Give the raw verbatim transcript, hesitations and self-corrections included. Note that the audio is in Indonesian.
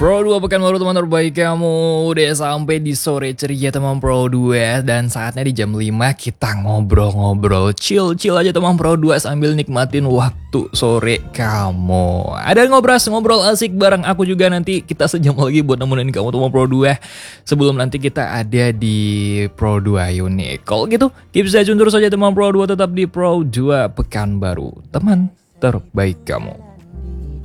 Pro dua pekan baru teman terbaik kamu. Udah sampai di sore ceria teman Pro dua. Dan saatnya di jam lima kita ngobrol-ngobrol. Chill-chill aja teman Pro dua sambil nikmatin waktu sore kamu. Ada ngobras ngobrol asik bareng aku juga nanti. Kita sejam lagi buat nemenin kamu teman Pro dua. Sebelum nanti kita ada di Pro dua Unik. Kalau gitu keep stay tune terus saja teman Pro dua. Tetap di Pro dua pekan baru. Teman terbaik kamu.